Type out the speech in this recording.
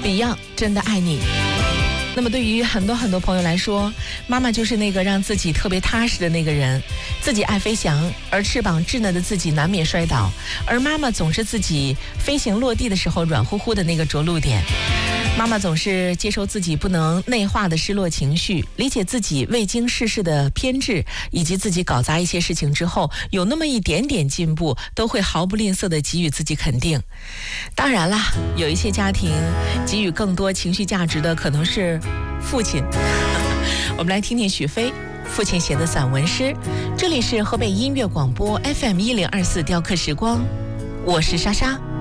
Beyond 真的爱你。那么对于很多朋友来说，妈妈就是那个让自己特别踏实的那个人。自己爱飞翔，而翅膀稚嫩的自己难免摔倒，而妈妈总是自己飞行落地的时候软乎乎的那个着陆点。妈妈总是接受自己不能内化的失落情绪，理解自己未经世事的偏执，以及自己搞砸一些事情之后有那么一点点进步，都会毫不吝啬地给予自己肯定。当然啦，有一些家庭给予更多情绪价值的可能是父亲。我们来听听许飞父亲写的散文诗。这里是河北音乐广播 FM 1024雕刻时光，我是莎莎。